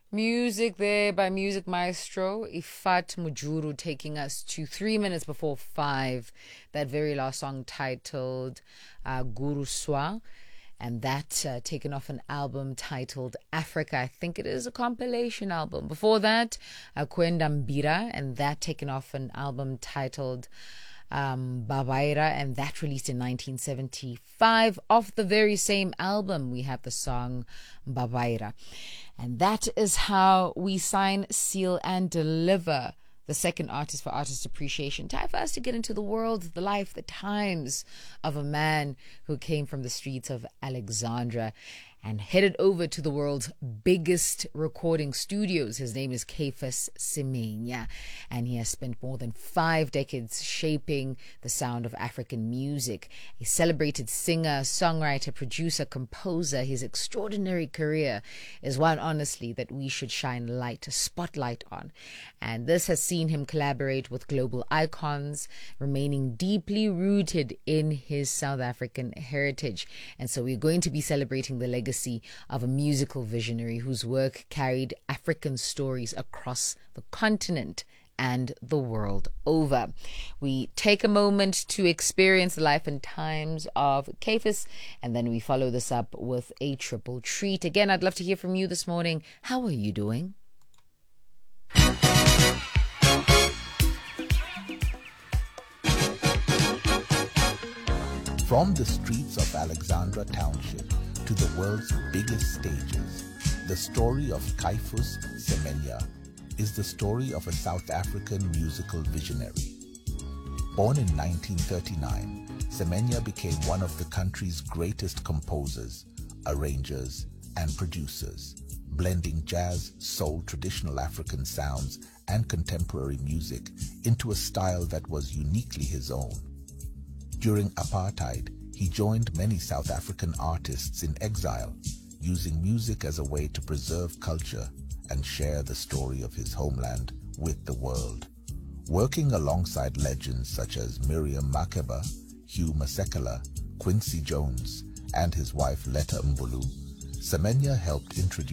Music there by Music Maestro Ifat Mujuru, taking us to 3 minutes before 5. That very last song titled Guru Swa, and that taken off an album titled Africa. I think it is a compilation album. Before that, Kwenda Mbira, and that taken off an album titled Babaira, and that released in 1975. Off the very same album, we have the song Babaira. And that is how we sign, seal, and deliver the second artist for Artist Appreciation. Time for us to get into the world, the life, the times of a man who came from the streets of Alexandra and headed over to the world's biggest recording studios. His name is Caiphus Semenya, and he has spent more than 5 decades shaping the sound of African music. A celebrated singer, songwriter, producer, composer, his extraordinary career is one, honestly, that we should shine light, a spotlight on. And this has seen him collaborate with global icons, remaining deeply rooted in his South African heritage. And so we're going to be celebrating the legacy of a musical visionary whose work carried African stories across the continent and the world over. We take a moment to experience the life and times of Caiphus, and then we follow this up with a triple treat. Again, I'd love to hear from you this morning. How are you doing? From the streets of Alexandra Township to the world's biggest stages, the story of Caiphus Semenya is the story of a South African musical visionary. Born in 1939, Semenya became one of the country's greatest composers, arrangers, and producers, blending jazz, soul, traditional African sounds, and contemporary music into a style that was uniquely his own. During apartheid, he joined many South African artists in exile, using music as a way to preserve culture and share the story of his homeland with the world. Working alongside legends such as Miriam Makeba, Hugh Masekela, Quincy Jones, and his wife Letta Mbulu, Semenya helped introduce